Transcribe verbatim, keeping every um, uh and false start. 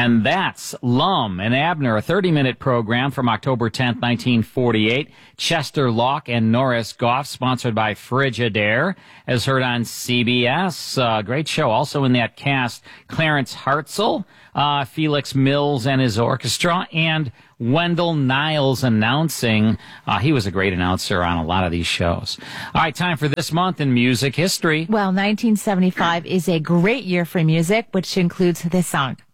And that's Lum and Abner, a thirty-minute program from October tenth, nineteen forty-eight. Chester Locke and Norris Goff, sponsored by Frigidaire, as heard on C B S. Uh, great show. Also in that cast, Clarence Hartzell, uh, Felix Mills and his orchestra, and Wendell Niles announcing. Uh, he was a great announcer on a lot of these shows. All right, time for this month in music history. Well, nineteen seventy-five is a great year for music, which includes this song.